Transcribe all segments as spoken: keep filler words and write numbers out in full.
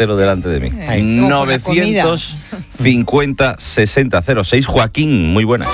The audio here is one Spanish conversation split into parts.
cartero delante de mí. Ay, novecientos cincuenta sesenta cero seis. Joaquín, muy buenas.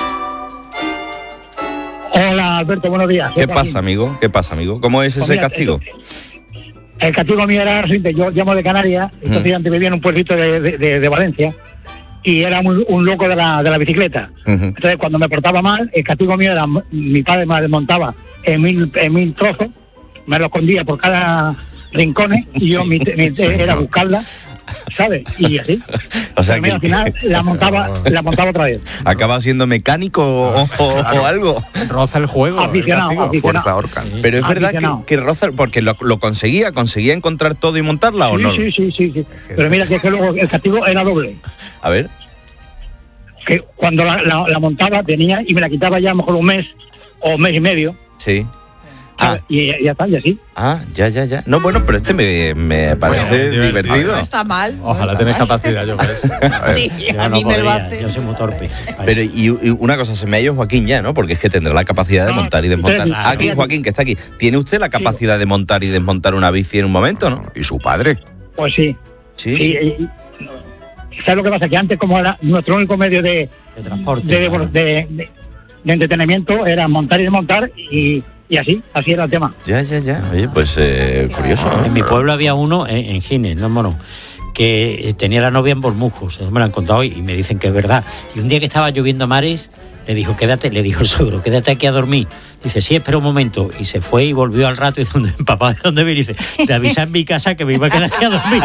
Hola, Alberto, buenos días. ¿Qué pasa, amigo? ¿Qué pasa, amigo? ¿Cómo es ese pues mira, castigo? El, el castigo mío era siguiente. Yo llamo de Canarias, entonces hmm. antes vivía en un pueblito de, de, de, de Valencia, y era muy, un loco de la, de la bicicleta. Uh-huh. Entonces, cuando me portaba mal, el castigo mío era, mi padre me desmontaba en mil, en mil trozos, me lo escondía por cada rincones, y yo mi, mi, era buscarla, ¿sabes? Y así. O sea, que al final la montaba, la montaba otra vez. ¿Acaba siendo mecánico o, o, claro. o algo? Roza el juego. Aficionado, el aficionado. Fuerza Orca. Sí. Pero es verdad que, que roza, porque lo, lo conseguía, conseguía encontrar todo y montarla, sí, ¿o no? Sí, sí, sí, sí. Pero mira que, que luego el castigo era doble. A ver. Que cuando la, la, la montaba tenía y me la quitaba ya a lo mejor un mes o un mes y medio. Sí. Ah. Y ya está, y así. Ah, ya, ya, ya. No, bueno, pero este me, me parece bueno, divertido. No está mal. No Ojalá tenés capacidad, yo creo. Sí, yo a no mí me podría, lo hace. Yo soy muy torpe. Pero y, y una cosa, se me ha ido Joaquín ya, ¿no? Porque es que tendrá la capacidad de montar y desmontar. Claro. Aquí, Joaquín, que está aquí. ¿Tiene usted la capacidad sí. de montar y desmontar una bici en un momento, no? ¿Y su padre? Pues sí. Sí, sí. sí. ¿Sabes lo que pasa? Que antes, como era nuestro único medio de, de transporte, de, claro. de, de, de, de entretenimiento, era montar y desmontar, y, y así, así era el tema. Ya, ya, ya. Oye, pues eh, curioso. En mi pueblo había uno, en, en Gines, no mono, que tenía la novia en Bormujos, me lo han contado hoy y me dicen que es verdad. Y un día que estaba lloviendo a mares, le dijo, quédate, le dijo el suegro, quédate aquí a dormir. Dice, sí, espera un momento. Y se fue y volvió al rato y dice, papá, ¿de dónde viene? Dice, te avisa en mi casa que me iba a quedar aquí a dormir.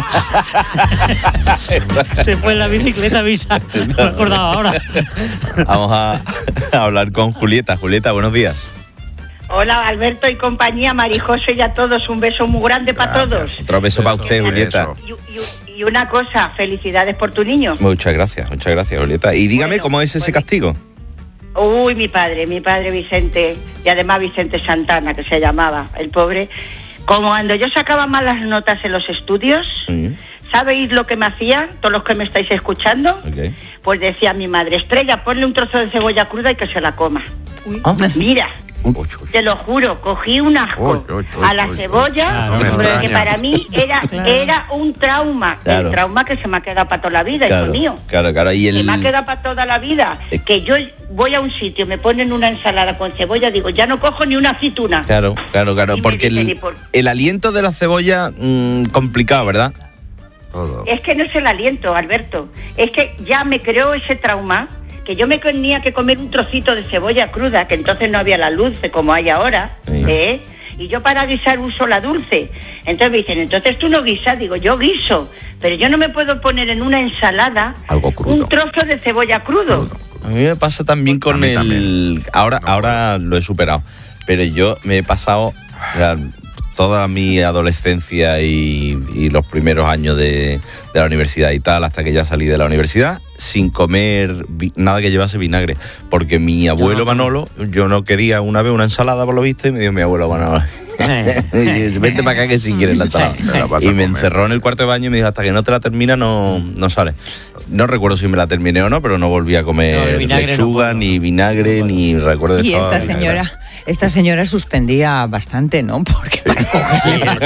Se fue en la bicicleta, avisa. No me acordaba ahora. Vamos a, a hablar con Julieta. Julieta, buenos días. Hola, Alberto y compañía, Marijose y a todos. Un beso muy grande para todos. Otro beso para usted, Julieta. Y, y, y una cosa, felicidades por tu niño. Muchas gracias, muchas gracias, Julieta. Y dígame, bueno, ¿cómo es ese pues, castigo? Uy, mi padre, mi padre Vicente, y además Vicente Santana, que se llamaba, el pobre. Como cuando yo sacaba malas notas en los estudios, uh-huh. ¿sabéis lo que me hacía? Todos los que me estáis escuchando. Okay. Pues decía mi madre, Estrella, ponle un trozo de cebolla cruda y que se la coma. Uy. Mira. Te lo juro, cogí un asco uy, uy, uy, a la uy, cebolla, claro, que para mí era claro. era un trauma, claro. el trauma que se me ha quedado para toda la vida, claro, hijo mío. Claro, claro. Y el... Se me ha quedado para toda la vida. Eh... Que yo voy a un sitio, me ponen una ensalada con cebolla, digo, ya no cojo ni una aceituna. Claro, claro, claro, y porque el, por... el aliento de la cebolla, mmm, complicado, ¿verdad? Todo. Es que no es el aliento, Alberto, es que ya me creó ese trauma, que yo me tenía que comer un trocito de cebolla cruda, que entonces no había la dulce como hay ahora, sí. ¿eh? Y yo para guisar uso la dulce. Entonces me dicen, entonces tú no guisas. Digo, yo guiso, pero yo no me puedo poner en una ensalada algo crudo, un trozo de cebolla crudo. crudo. A mí me pasa también con el... También. Ahora, no, ahora lo he superado, pero yo me he pasado... O sea, toda mi adolescencia y, y los primeros años de, de la universidad y tal, hasta que ya salí de la universidad, sin comer vi, nada que llevase vinagre, porque mi abuelo yo no, Manolo, yo no quería una vez una ensalada por lo visto, y me dijo mi abuelo Manolo, y dice, vente para acá que si quieres la ensalada. Y me encerró en el cuarto de baño y me dijo, hasta que no te la termina no, no sale. No recuerdo si me la terminé o no, pero no volví a comer no, lechuga, no ni vinagre, no ni recuerdo de y esta señora vinagre. Esta señora suspendía bastante, ¿no? Porque para cogerle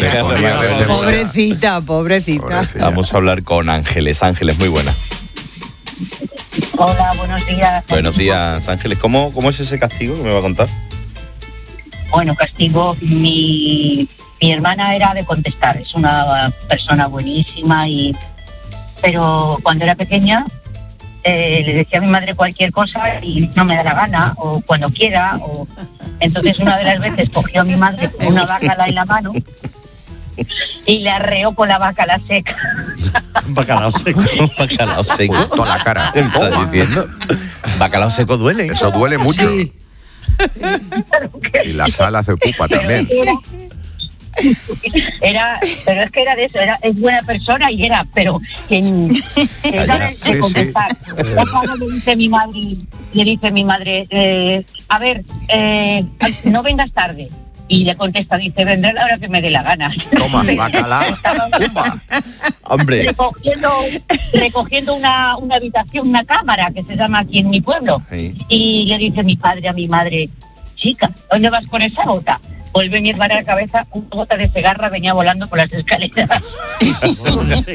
sí, pobrecita, pobrecita, pobrecita. Vamos a hablar con Ángeles. Ángeles, muy buena. Hola, buenos días. Buenos días, Ángeles. ¿Cómo, cómo es ese castigo que me va a contar? Bueno, castigo, mi, mi hermana era de contestar, es una persona buenísima, y pero cuando era pequeña eh, le decía a mi madre cualquier cosa y no me da la gana, o cuando quiera, o entonces una de las veces cogió a mi madre con una bacala en la mano y le arreó con la bacala seca. Bacalao seco. Bacalao seco. Toda la cara. ¿Qué estás diciendo? Bacalao seco duele. Eso duele mucho. Sí. Y la sal hace pupa también. Era, era, pero es que era de eso, era, es buena persona y era, pero que, que era de, de contestar. Sí, sí. Le dice mi madre, le dice mi madre, eh, a ver, eh, no vengas tarde. Y le contesta, dice, vendré a la hora que me dé la gana. Toma, bacalao. Hombre. Recogiendo, recogiendo una, una habitación, una cámara, que se llama aquí en mi pueblo. Sí. Y le dice mi padre a mi madre, chica, ¿dónde vas con esa gota? Vuelve mi hermana a la cabeza, una gota de cegarra venía volando por las escaleras.